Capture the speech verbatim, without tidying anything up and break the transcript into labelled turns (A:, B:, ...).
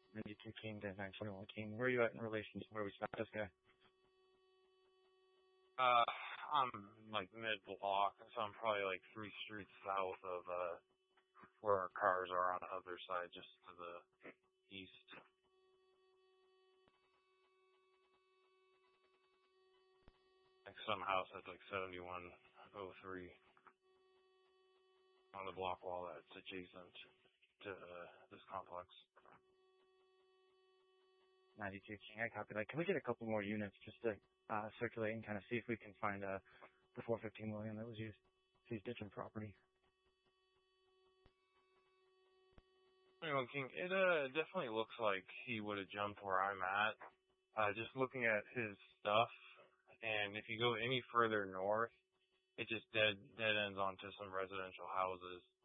A: ninety-two King to nine twenty-one King. Where are you at in relation to where we stopped this guy?
B: Uh, I'm like mid-block, so I'm probably like three streets south of uh where our cars are on the other side, just to the east. Like some house that's like seventy-one oh three on the block wall that's adjacent to uh, this complex.
A: ninety-two King, I copy that. Can we get a couple more units just to uh, circulate and kind of see if we can find uh, the four fifteen million that was used? He's ditching property.
B: Anyway, King, it uh, definitely looks like he would have jumped where I'm at. Uh, just looking at his stuff, and if you go any further north, it just dead dead ends onto some residential houses.